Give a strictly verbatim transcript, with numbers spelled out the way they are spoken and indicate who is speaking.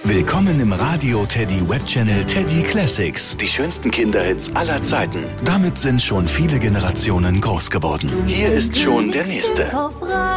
Speaker 1: Willkommen im Radio Teddy Webchannel Teddy Classics. Die schönsten Kinderhits aller Zeiten. Damit sind schon viele Generationen groß geworden. Hier ist schon der nächste.